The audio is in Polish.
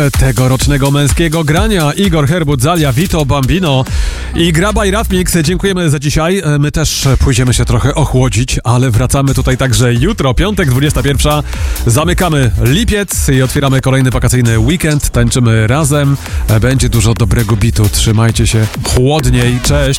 Tegorocznego męskiego grania Igor Herbut, Zalia, Vito, Bambino i Graba i Rafmix. Dziękujemy za dzisiaj. My też pójdziemy się trochę ochłodzić, ale wracamy tutaj także jutro, piątek, 21. Zamykamy lipiec i otwieramy kolejny wakacyjny weekend. Tańczymy razem. Będzie dużo dobrego bitu. Trzymajcie się chłodniej. Cześć!